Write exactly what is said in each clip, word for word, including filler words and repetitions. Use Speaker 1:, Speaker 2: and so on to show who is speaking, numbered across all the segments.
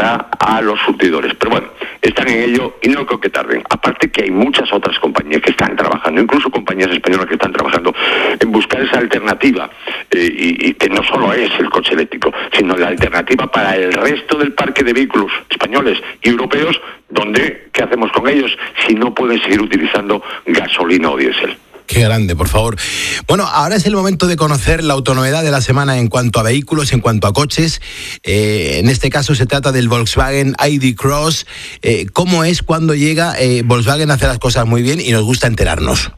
Speaker 1: llegará a los surtidores. Pero bueno, están en ello y no creo que tarden. Aparte que hay muchas otras compañías que están trabajando, incluso compañías españolas que están trabajando en buscar esa alternativa, eh, y, y que no solo es el coche eléctrico, sino la alternativa para el resto del parque de vehículos españoles y europeos, donde, ¿qué hacemos con ellos si no pueden seguir utilizando gasolina o diésel?
Speaker 2: Qué grande, por favor. Bueno, ahora es el momento de conocer la autonovedad de la semana en cuanto a vehículos, en cuanto a coches. Eh, en este caso se trata del Volkswagen I D Cross. Eh, ¿Cómo es cuando llega? Eh, Volkswagen hace las cosas muy bien y nos gusta enterarnos.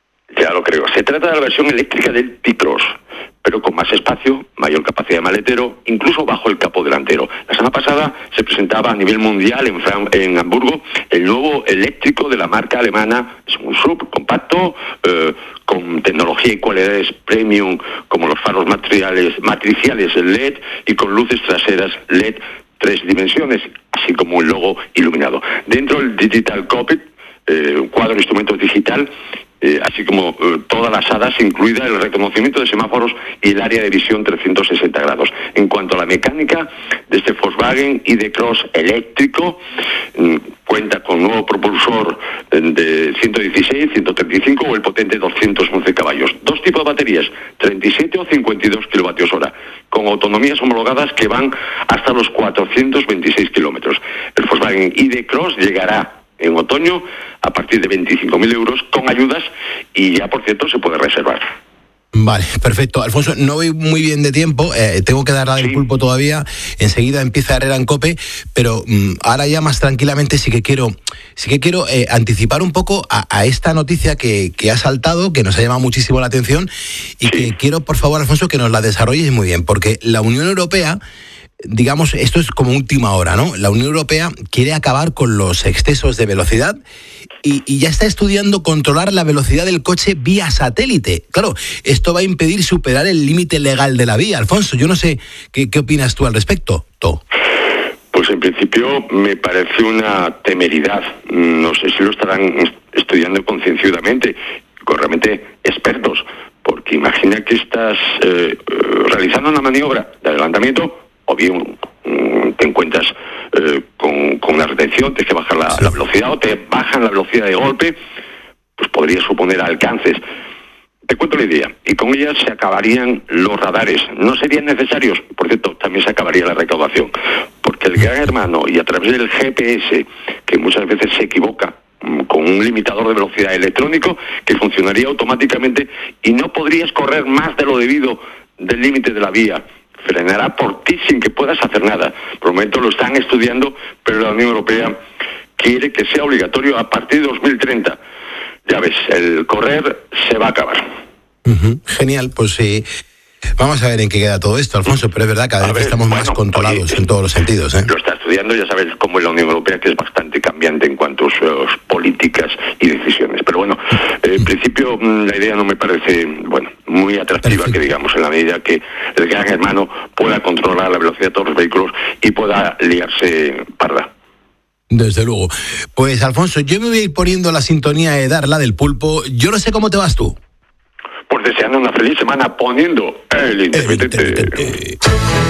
Speaker 1: Ya lo creo. Se trata de la versión eléctrica del T-Cross, pero con más espacio, mayor capacidad de maletero, incluso bajo el capó delantero. La semana pasada se presentaba a nivel mundial en, Fran- en Hamburgo el nuevo eléctrico de la marca alemana. Es un sub compacto, eh, con tecnología y cualidades premium, como los faros materiales, matriciales L E D y con luces traseras L E D tres dimensiones, así como un logo iluminado. Dentro el Digital Cockpit, eh, un cuadro de instrumentos digital, Eh, así como eh, todas las hadas, incluida el reconocimiento de semáforos y el área de visión trescientos sesenta grados. En cuanto a la mecánica de este Volkswagen I D Cross eléctrico, mm, cuenta con nuevo propulsor eh, de ciento dieciséis, ciento treinta y cinco o el potente doscientos once caballos. Dos tipos de baterías, treinta y siete o cincuenta y dos kilovatios hora, con autonomías homologadas que van hasta los cuatrocientos veintiséis kilómetros. El Volkswagen I D Cross llegará en otoño a partir de veinticinco mil euros con ayudas y ya, por cierto, se puede reservar.
Speaker 2: Vale, perfecto. Alfonso, no voy muy bien de tiempo, eh, tengo que dar la del
Speaker 1: Sí.
Speaker 2: pulpo todavía, enseguida empieza Herrera en COPE, pero mmm, ahora ya más tranquilamente sí que quiero sí que quiero eh, anticipar un poco a, a esta noticia que, que ha saltado, que nos ha llamado muchísimo la atención y
Speaker 1: Sí.
Speaker 2: que quiero, por favor, Alfonso, que nos la desarrolles muy bien, porque la Unión Europea, digamos, esto es como última hora, ¿no? La Unión Europea quiere acabar con los excesos de velocidad y, y ya está estudiando controlar la velocidad del coche vía satélite. Claro, esto va a impedir superar el límite legal de la vía. Alfonso, yo no sé qué, qué opinas tú al respecto. To.
Speaker 1: Pues en principio me parece una temeridad. No sé si lo estarán estudiando concienzudamente, con realmente expertos, porque imagina que estás eh, realizando una maniobra de adelantamiento, o bien um, te encuentras eh, con, con una retención, tienes que bajar la, la velocidad o te bajan la velocidad de golpe, pues podría suponer alcances. Te cuento la idea, y con ellas se acabarían los radares, no serían necesarios, por cierto, también se acabaría la recaudación, porque el Gran Hermano y a través del G P S, que muchas veces se equivoca, con un limitador de velocidad electrónico que funcionaría automáticamente y no podrías correr más de lo debido del límite de la vía. Frenará por ti sin que puedas hacer nada. Por el momento lo están estudiando, pero la Unión Europea quiere que sea obligatorio a partir de dos mil treinta. Ya ves, el correr se va a acabar.
Speaker 2: Uh-huh. Genial, pues sí. Vamos a ver en qué queda todo esto, Alfonso, pero es verdad, cada vez ver, estamos bueno, más controlados oye, en todos los sentidos. ¿eh?
Speaker 1: Lo está estudiando, ya sabes cómo es la Unión Europea, que es bastante cambiante en cuanto a sus políticas y decisiones. Pero bueno, eh, en principio la idea no me parece, bueno, muy atractiva, Perfecto. que digamos, en la medida que el Gran Hermano pueda controlar la velocidad de todos los vehículos y pueda liarse parda.
Speaker 2: Desde luego. Pues Alfonso, yo me voy a ir poniendo la sintonía de dar la del pulpo. Yo no sé cómo te vas tú.
Speaker 1: Pues deseando una feliz semana poniendo el intermitente.
Speaker 2: El intermitente.